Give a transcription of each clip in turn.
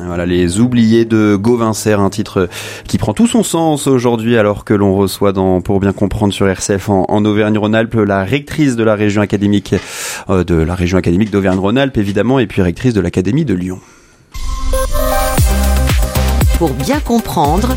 Voilà, les oubliés de Gauvaincer, un titre qui prend tout son sens aujourd'hui alors que l'on reçoit pour bien comprendre sur RCF en Auvergne-Rhône-Alpes la rectrice de la région académique d'Auvergne-Rhône-Alpes évidemment et puis rectrice de l'Académie de Lyon. Pour bien comprendre,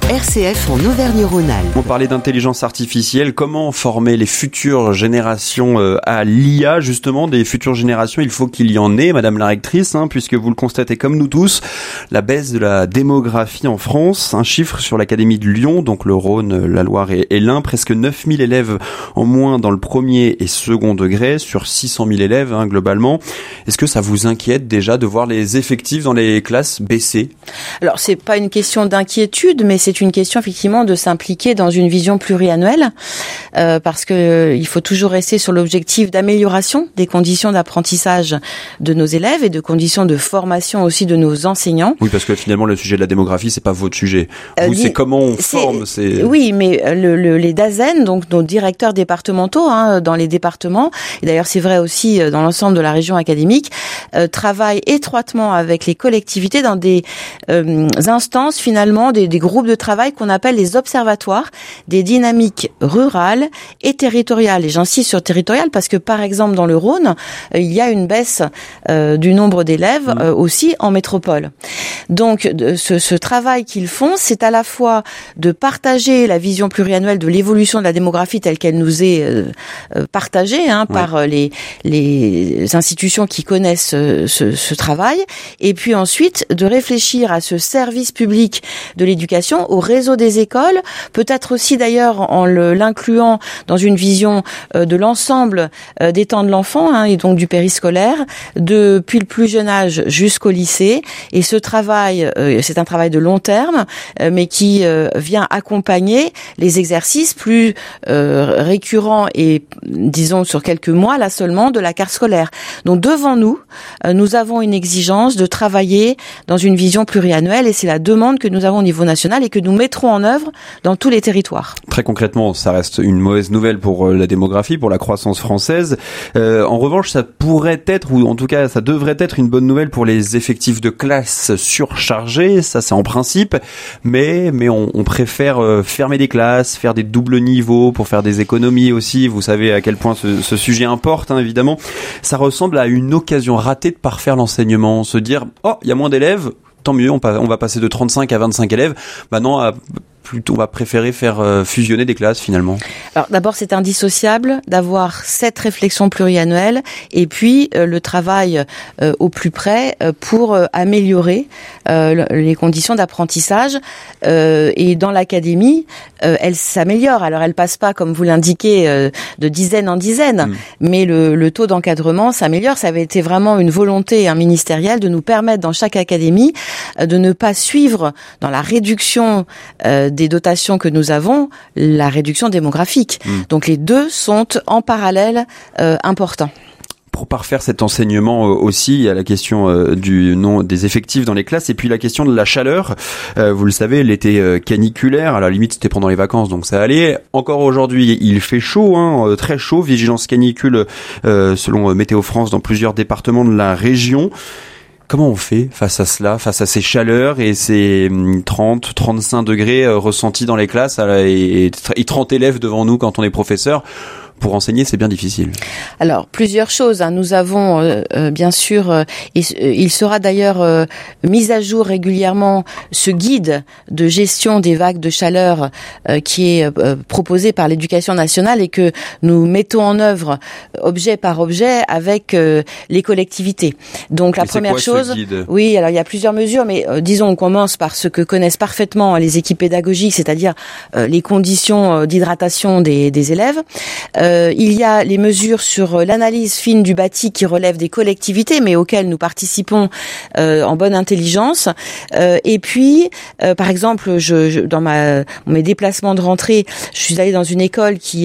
RCF en Auvergne-Rhône-Alpes. On parlait d'intelligence artificielle, comment former les futures générations à l'IA, justement, des futures générations, il faut qu'il y en ait, madame la rectrice, puisque vous le constatez comme nous tous, la baisse de la démographie en France, un chiffre sur l'Académie de Lyon, donc le Rhône, la Loire et l'Ain, presque 9000 élèves en moins dans le premier et second degré, sur 600 000 élèves globalement. Est-ce que ça vous inquiète déjà de voir les effectifs dans les classes baisser? Alors, c'est pas une question d'inquiétude, mais c'est une question effectivement de s'impliquer dans une vision pluriannuelle parce que il faut toujours rester sur l'objectif d'amélioration des conditions d'apprentissage de nos élèves et de conditions de formation aussi de nos enseignants. Oui, parce que finalement le sujet de la démographie c'est pas votre sujet. Vous c'est comment on forme. Oui, mais les DAZEN, donc nos directeurs départementaux dans les départements, et d'ailleurs c'est vrai aussi dans l'ensemble de la région académique, travaillent étroitement avec les collectivités dans des instances finalement, des groupes de travail qu'on appelle les observatoires des dynamiques rurales et territoriales. Et j'insiste sur territoriales parce que, par exemple, dans le Rhône, il y a une baisse du nombre d'élèves aussi en métropole. Donc, ce travail qu'ils font, c'est à la fois de partager la vision pluriannuelle de l'évolution de la démographie telle qu'elle nous est partagée par les institutions qui connaissent ce travail, et puis ensuite de réfléchir à ce service public de l'éducation, au réseau des écoles, peut-être aussi d'ailleurs en l'incluant dans une vision de l'ensemble des temps de l'enfant et donc du périscolaire, depuis le plus jeune âge jusqu'au lycée. Et ce travail, c'est un travail de long terme, mais qui vient accompagner les exercices plus récurrents et disons sur quelques mois là seulement de la carte scolaire. Donc devant nous, nous avons une exigence de travailler dans une vision pluriannuelle et c'est la demande que nous avons au niveau national et que nous mettrons en œuvre dans tous les territoires. Très concrètement, ça reste une mauvaise nouvelle pour la démographie, pour la croissance française. En revanche, ça pourrait être, ou en tout cas, ça devrait être une bonne nouvelle pour les effectifs de classe surchargés. Ça, c'est en principe. Mais on préfère fermer des classes, faire des doubles niveaux pour faire des économies aussi. Vous savez à quel point ce sujet importe, évidemment. Ça ressemble à une occasion ratée de parfaire l'enseignement. Se dire, il y a moins d'élèves. Tant mieux, on va passer de 35 à 25 élèves. Maintenant, plutôt, on va préférer faire fusionner des classes finalement. Alors d'abord, c'est indissociable d'avoir cette réflexion pluriannuelle et puis le travail au plus près pour améliorer les conditions d'apprentissage. Et dans l'académie, elle s'améliore. Alors elle passe pas, comme vous l'indiquez, de dizaine en dizaine, mais le taux d'encadrement s'améliore. Ça avait été vraiment une volonté ministérielle de nous permettre dans chaque académie de ne pas suivre dans la réduction des dotations que nous avons, la réduction démographique. Donc les deux sont en parallèle importants. Pour parfaire cet enseignement aussi, il y a la question des effectifs dans les classes et puis la question de la chaleur. Vous le savez, l'été caniculaire, à la limite c'était pendant les vacances donc ça allait. Encore aujourd'hui, il fait chaud, très chaud, vigilance canicule selon Météo France dans plusieurs départements de la région. Comment on fait face à cela, face à ces chaleurs et ces 30, 35 degrés ressentis dans les classes et 30 élèves devant nous quand on est professeur? Pour enseigner, c'est bien difficile. Alors, plusieurs choses. Nous avons, bien sûr, il sera d'ailleurs mis à jour régulièrement ce guide de gestion des vagues de chaleur qui est proposé par l'Éducation nationale et que nous mettons en œuvre objet par objet avec les collectivités. Donc, la première chose... Oui, alors il y a plusieurs mesures, mais disons, on commence par ce que connaissent parfaitement les équipes pédagogiques, c'est-à-dire les conditions d'hydratation des élèves. Il y a les mesures sur l'analyse fine du bâti qui relèvent des collectivités, mais auxquelles nous participons en bonne intelligence. Et puis, par exemple, dans mes déplacements de rentrée, je suis allée dans une école qui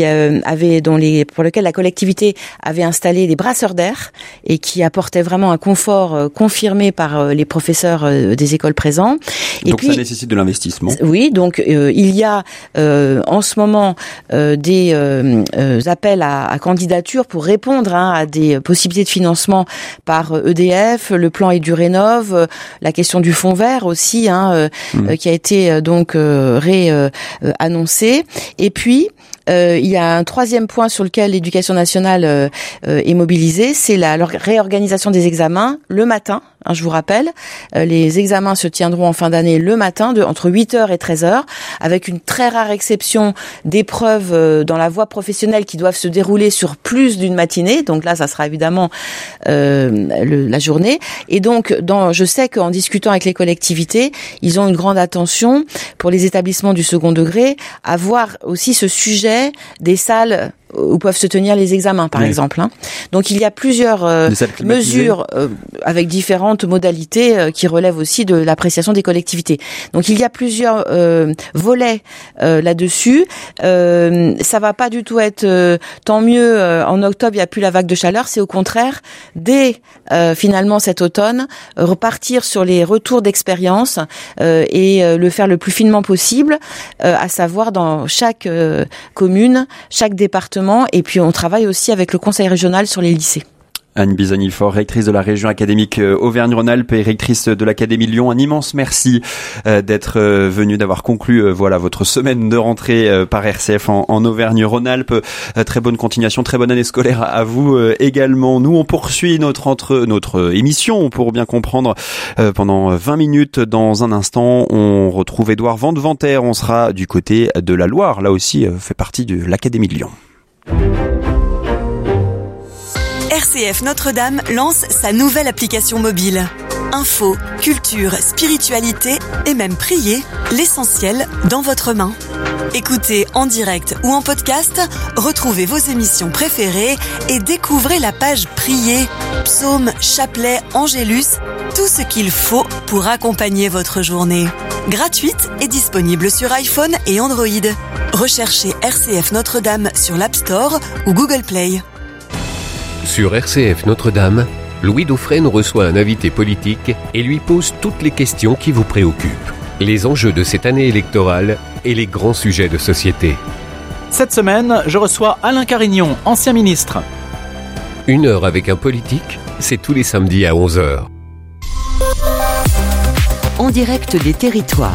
pour lequel la collectivité avait installé des brasseurs d'air et qui apportait vraiment un confort confirmé par les professeurs des écoles présents. Et donc puis, ça nécessite de l'investissement. Oui, donc il y a en ce moment des appels à candidature pour répondre à des possibilités de financement par EDF, le plan Édurénov, la question du fonds vert aussi, qui a été donc annoncé. Et puis il y a un troisième point sur lequel l'éducation nationale est mobilisée, c'est la réorganisation des examens le matin. Je vous rappelle, les examens se tiendront en fin d'année le matin, entre 8h et 13h, avec une très rare exception d'épreuves dans la voie professionnelle qui doivent se dérouler sur plus d'une matinée. Donc là, ça sera évidemment la journée. Et donc, je sais qu'en discutant avec les collectivités, ils ont une grande attention pour les établissements du second degré à voir aussi ce sujet des salles où peuvent se tenir les examens, par exemple. Donc il y a plusieurs mesures avec différentes modalités qui relèvent aussi de l'appréciation des collectivités. Donc il y a plusieurs volets là-dessus. Ça va pas du tout être tant mieux. En octobre, il y a plus la vague de chaleur. C'est au contraire, dès finalement cet automne, repartir sur les retours d'expérience et le faire le plus finement possible, à savoir dans chaque commune, chaque département. Et puis on travaille aussi avec le conseil régional sur les lycées. Anne Bizanilfort, rectrice de la région académique Auvergne-Rhône-Alpes et rectrice de l'Académie Lyon. Un immense merci d'être venue, d'avoir conclu votre semaine de rentrée par RCF en Auvergne-Rhône-Alpes. Très bonne continuation, très bonne année scolaire à vous également. Nous, on poursuit notre émission pour bien comprendre pendant 20 minutes. Dans un instant, on retrouve Édouard Vandeventer. On sera du côté de la Loire. Là aussi, fait partie de l'Académie de Lyon. RCF Notre-Dame lance sa nouvelle application mobile. Info, culture, spiritualité et même prier, l'essentiel dans votre main. Écoutez en direct ou en podcast, retrouvez vos émissions préférées et découvrez la page Prier, psaumes, chapelets, angélus, tout ce qu'il faut pour accompagner votre journée. Gratuite et disponible sur iPhone et Android. Recherchez RCF Notre-Dame sur l'App Store ou Google Play. Sur RCF Notre-Dame, Louis Dauphren reçoit un invité politique et lui pose toutes les questions qui vous préoccupent. Les enjeux de cette année électorale et les grands sujets de société. Cette semaine, je reçois Alain Carignon, ancien ministre. 1 heure avec un politique, c'est tous les samedis à 11h. En direct des territoires.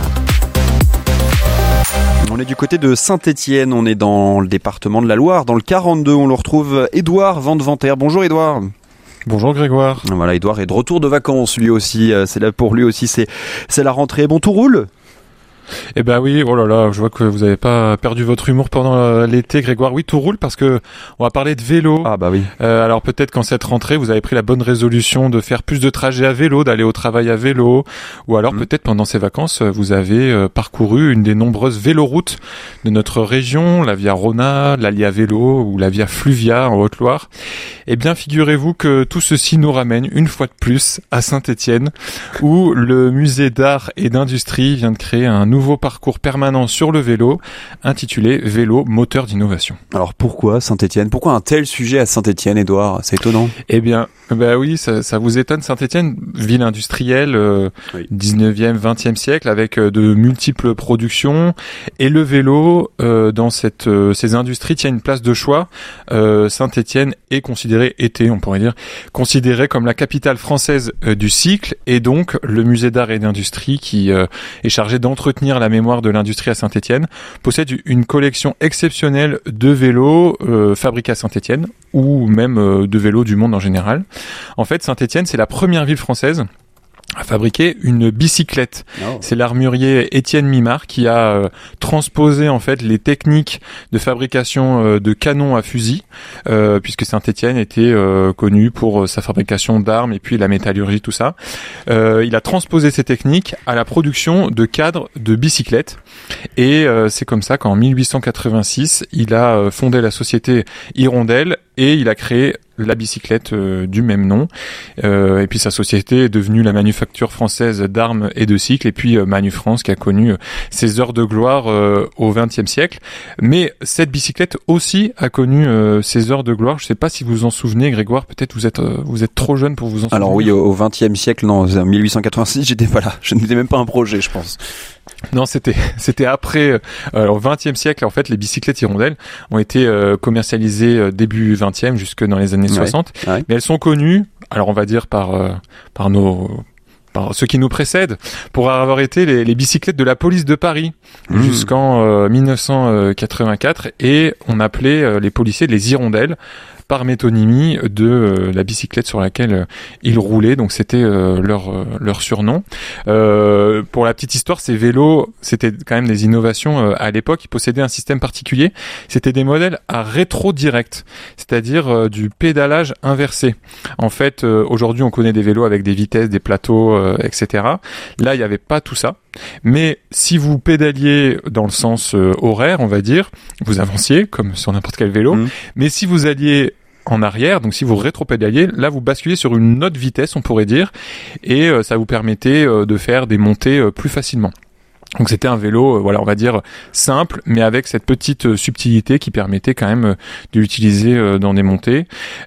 On est du côté de Saint-Étienne, on est dans le département de la Loire, dans le 42, on le retrouve Édouard Vandeventer. Bonjour Édouard. Bonjour Grégoire. Voilà, Édouard est de retour de vacances lui aussi, c'est là pour lui aussi, c'est la rentrée. Bon, tout roule ? Eh ben oui, oh là là, je vois que vous n'avez pas perdu votre humour pendant l'été, Grégoire. Oui, tout roule parce que on va parler de vélo. Ah bah oui. Alors peut-être qu'en cette rentrée, vous avez pris la bonne résolution de faire plus de trajets à vélo, d'aller au travail à vélo, ou alors peut-être pendant ces vacances, vous avez parcouru une des nombreuses véloroutes de notre région, la Via Rhona, l'Alia Vélo ou la Via Fluvia en Haute-Loire. Eh bien, figurez-vous que tout ceci nous ramène une fois de plus à Saint-Étienne, où le musée d'art et d'industrie vient de créer un nouveau parcours permanent sur le vélo, intitulé Vélo moteur d'innovation. Alors pourquoi Saint-Étienne ? Pourquoi un tel sujet à Saint-Étienne, Édouard ? C'est étonnant. Eh bien, bah oui, ça vous étonne. Saint-Étienne, ville industrielle, 19e, 20e siècle, avec de multiples productions. Et le vélo, dans ces industries, tient une place de choix. Saint-Étienne est on pourrait dire, considérée comme la capitale française du cycle, et donc le musée d'art et d'industrie, qui est chargé d'entretenir la mémoire de l'industrie à Saint-Étienne, possède une collection exceptionnelle de vélos fabriqués à Saint-Étienne, ou même de vélos du monde en général. En fait, Saint-Étienne, c'est la première ville française à fabriquer une bicyclette. Oh. C'est l'armurier Étienne Mimard qui a transposé en fait les techniques de fabrication de canons à fusil, puisque Saint-Étienne était connu pour sa fabrication d'armes et puis la métallurgie, tout ça. Il a transposé ces techniques à la production de cadres de bicyclettes, et c'est comme ça qu'en 1886, il a fondé la société Hirondelle et il a créé la bicyclette du même nom. Et puis sa société est devenue la Manufacture française d'armes et de cycles, et puis Manufrance qui a connu ses heures de gloire au XXe siècle. Mais cette bicyclette aussi a connu ses heures de gloire. Je ne sais pas si vous vous en souvenez, Grégoire, peut-être vous êtes trop jeune pour vous en souvenir. Alors oui, au XXe siècle, non, en 1886, j'étais pas là. Je n'étais même pas un projet, je pense. Non, c'était après. Au XXe siècle, en fait, les bicyclettes hirondelles ont été commercialisées début XXe jusque dans les années 60. Ouais. Mais elles sont connues, alors on va dire par ceux qui nous précèdent, pour avoir été les bicyclettes de la police de Paris jusqu'en 1984, et on appelait les policiers les hirondelles par métonymie de la bicyclette sur laquelle ils roulaient, donc c'était leur surnom. Pour la petite histoire, ces vélos, c'était quand même des innovations à l'époque. Ils possédaient un système particulier. C'était des modèles à rétro direct, c'est-à-dire du pédalage inversé. En fait, aujourd'hui, on connaît des vélos avec des vitesses, des plateaux, etc. Là, il n'y avait pas tout ça. Mais si vous pédaliez dans le sens horaire, on va dire, vous avanciez comme sur n'importe quel vélo. Mais si vous alliez en arrière, donc si vous rétro-pédaliez, là vous basculez sur une autre vitesse, on pourrait dire, et ça vous permettait de faire des montées plus facilement. Donc c'était un vélo, on va dire simple, mais avec cette petite subtilité qui permettait quand même de l'utiliser dans des montées.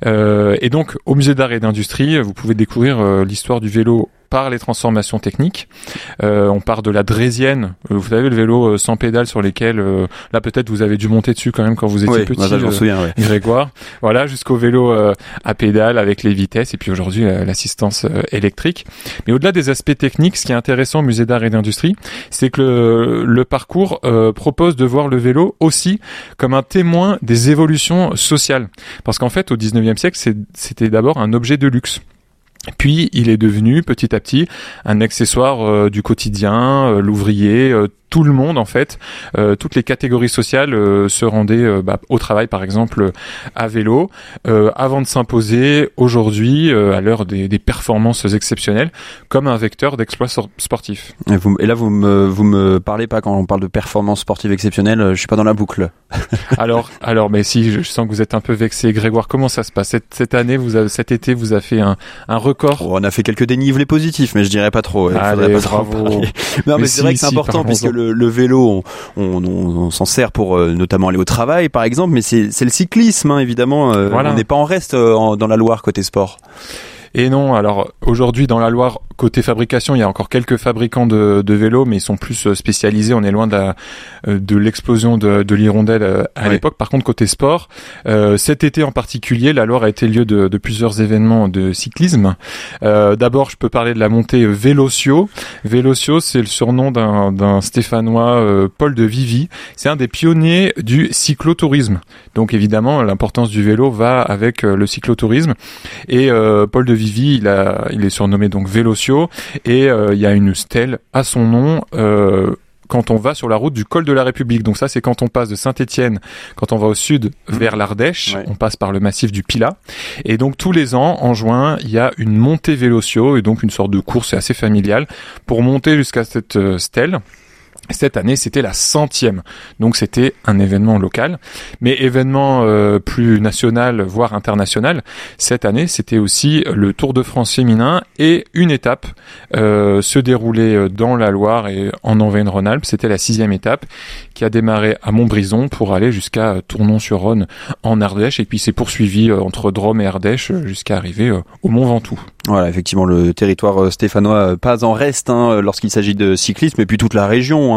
Et donc au musée d'art et d'industrie, vous pouvez découvrir l'histoire du vélo par les transformations techniques. On part de la Draisienne, vous savez, le vélo sans pédale sur lesquels, là peut-être vous avez dû monter dessus quand même quand vous étiez petit, ça, je m'en souviens, Grégoire. Voilà, jusqu'au vélo à pédale avec les vitesses, et puis aujourd'hui l'assistance électrique. Mais au-delà des aspects techniques, ce qui est intéressant au musée d'art et d'industrie, c'est que le parcours propose de voir le vélo aussi comme un témoin des évolutions sociales. Parce qu'en fait, au 19e siècle, c'était d'abord un objet de luxe. Puis, il est devenu petit à petit un accessoire du quotidien, l'ouvrier, tout le monde en fait, toutes les catégories sociales se rendaient au travail par exemple à vélo, avant de s'imposer aujourd'hui à l'heure des performances exceptionnelles comme un vecteur d'exploit sportif. Et là vous me parlez pas, quand on parle de performances sportives exceptionnelles, je suis pas dans la boucle. alors mais si, je sens que vous êtes un peu vexé, Grégoire. Comment ça se passe cette année? Cet été vous avez fait un record. On a fait quelques dénivelés positifs, mais je dirais pas trop. Allez, bravo. Non, mais c'est vrai que c'est important puisque le vélo, on s'en sert pour notamment aller au travail, par exemple, mais c'est le cyclisme, hein, évidemment. On n'est pas en reste dans la Loire côté sport. Et non, alors aujourd'hui dans la Loire, côté fabrication, il y a encore quelques fabricants de vélos, mais ils sont plus spécialisés. On est loin de l'explosion de l'hirondelle à l'époque. Par contre, côté sport, cet été en particulier, la Loire a été lieu de plusieurs événements de cyclisme. D'abord, je peux parler de la montée Vélocio. Vélocio, c'est le surnom d'un Stéphanois, Paul de Vivy. C'est un des pionniers du cyclotourisme. Donc évidemment, l'importance du vélo va avec le cyclotourisme. Et Paul de Vivy, il est surnommé donc Vélocio, et il y a une stèle à son nom quand on va sur la route du col de la République. Donc ça, c'est quand on passe de Saint-Étienne, quand on va au sud vers l'Ardèche, on passe par le massif du Pilat. Et donc tous les ans, en juin, il y a une montée Vélocio, et donc une sorte de course assez familiale pour monter jusqu'à cette stèle. Cette année, c'était la 100e, donc c'était un événement local, mais événement plus national, voire international. Cette année, c'était aussi le Tour de France féminin, et une étape se déroulait dans la Loire et en Auvergne-Rhône-Alpes. C'était la 6e étape qui a démarré à Montbrison pour aller jusqu'à Tournon-sur-Rhône en Ardèche, et puis s'est poursuivi entre Drôme et Ardèche jusqu'à arriver au Mont Ventoux. Voilà, effectivement, le territoire stéphanois pas en reste lorsqu'il s'agit de cyclisme, et puis toute la région.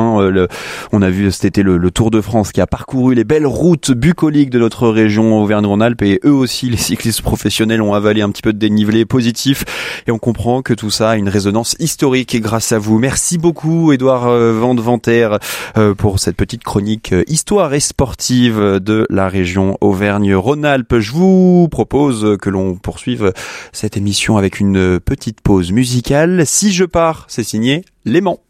On a vu cet été le Tour de France qui a parcouru les belles routes bucoliques de notre région Auvergne-Rhône-Alpes, et eux aussi, les cyclistes professionnels, ont avalé un petit peu de dénivelé positif, et on comprend que tout ça a une résonance historique et grâce à vous. Merci beaucoup, Édouard Vandeventer, pour cette petite chronique histoire et sportive de la région Auvergne-Rhône-Alpes. Je vous propose que l'on poursuive cette émission avec une petite pause musicale. Si je pars, c'est signé Léman.